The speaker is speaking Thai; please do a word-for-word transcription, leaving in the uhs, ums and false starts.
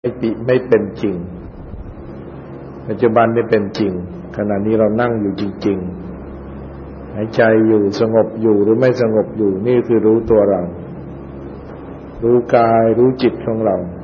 ไม่ปิไม่เป็นจริงปัจจุบันนี่เป็นจริงขณะนี้เรานั่งอยู่จริงๆหายใจอยู่สงบอยู่หรือไม่สงบอยู่นี่คือรู้ตัวเรารู้กายรู้จิตของเรา